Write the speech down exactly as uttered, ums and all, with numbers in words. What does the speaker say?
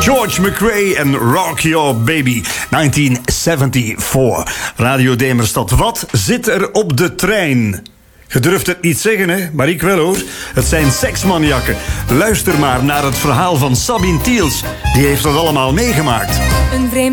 George McRae en Rock Your Baby, negentien zevenenzeventig. Radio Demerstad, wat zit er op de trein? Je durft het niet zeggen, hè? Maar ik wel, hoor. Het zijn seksmaniakken. Luister maar naar het verhaal van Sabine Tiels. Die heeft dat allemaal meegemaakt. Een vreemde